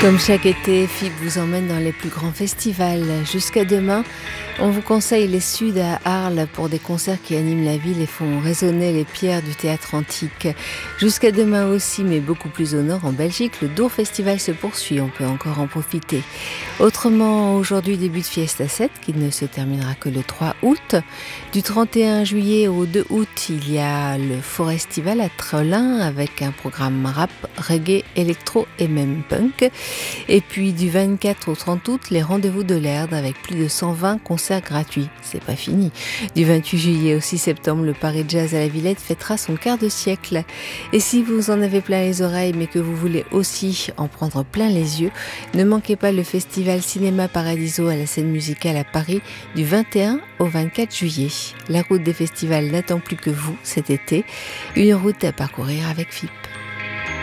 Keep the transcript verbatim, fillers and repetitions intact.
Comme chaque été, F I B vous emmène dans les plus grands festivals. Jusqu'à demain, on vous conseille les Suds à Arles pour des concerts qui animent la ville et font résonner les pierres du théâtre antique. Jusqu'à demain aussi, mais beaucoup plus au nord, en Belgique, le Dour Festival se poursuit, on peut encore en profiter. Autrement, aujourd'hui débute Fiesta sept, qui ne se terminera que le trois août. Du trente et un juillet au deux août, il y a le Forestival à Trelin, avec un programme rap, reggae, électro et même punk. Et puis du vingt-quatre au trente août, les Rendez-vous de l'Erdre avec plus de cent vingt concerts gratuits. C'est pas fini. Du vingt-huit juillet au six septembre, le Paris Jazz à la Villette fêtera son quart de siècle. Et si vous en avez plein les oreilles, mais que vous voulez aussi en prendre plein les yeux, ne manquez pas le festival Cinéma Paradiso à la scène musicale à Paris du vingt et un au vingt-quatre juillet. La route des festivals n'attend plus que vous cet été. Une route à parcourir avec F I P.